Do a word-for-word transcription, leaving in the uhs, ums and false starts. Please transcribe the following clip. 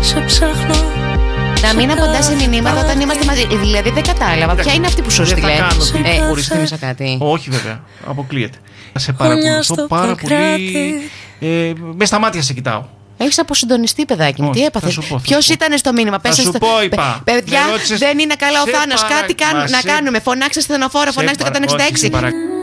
σε ψάχνω. Να μην απαντάς σε μηνύματα όταν είμαστε μαζί. Δηλαδή δεν κατάλαβα. Ποια είναι αυτή που σου στείλε? Ε, μπορείς να θυμίσα κάτι? Όχι βέβαια, αποκλείεται. Σε παρακολουθώ πάρα πολύ. ε, Με στα μάτια σε κοιτάω. Έχεις αποσυντονιστεί, παιδάκι μου. Τι έπαθες? Ποιος ήταν στο μήνυμα? Θα σου πω, είπα. Παιδιά, δεν είναι καλά ο Θάνος. Κάτι να κάνουμε. Φωνάξτε στενοφόρο, φωνάξτε εκατόν εξήντα έξι.